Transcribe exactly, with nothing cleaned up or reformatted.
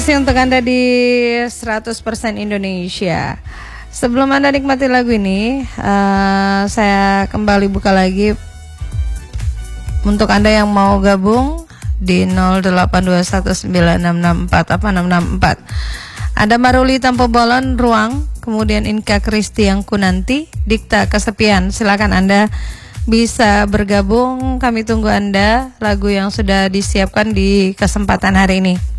kasih untuk Anda di seratus persen Indonesia. Sebelum Anda nikmati lagu ini, uh, saya kembali buka lagi untuk Anda yang mau gabung di nol delapan dua satu sembilan enam enam empat apa enam enam empat. Ada Maruli Tampo Bolon Ruang, kemudian Inka Kristi yang Kunanti, Dikta Kesepian. Silakan Anda bisa bergabung, kami tunggu Anda lagu yang sudah disiapkan di kesempatan hari ini.